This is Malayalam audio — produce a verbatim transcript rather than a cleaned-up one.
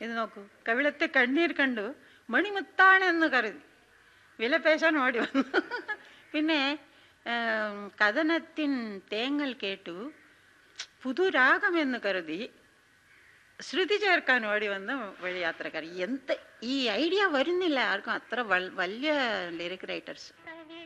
ഇത് നോക്കൂ, കവിളത്തെ കണ്ണീർ കണ്ടു മണിമുത്താണെന്ന് കരുതി വിലപേശാൻ ഓടി വന്നു. പിന്നെ കഥനത്തിൻ തേങ്ങൽ കേട്ടു പുതുരാഗമെന്ന് കരുതി ശ്രുതി ചേർക്കാൻ ഓടി വന്ന വഴിയാത്രക്കാർ. എന്ത് ഈ ഐഡിയ വരുന്നില്ല ആർക്കും, അത്ര വലിയ ലിറിക് റൈറ്റേഴ്സ്.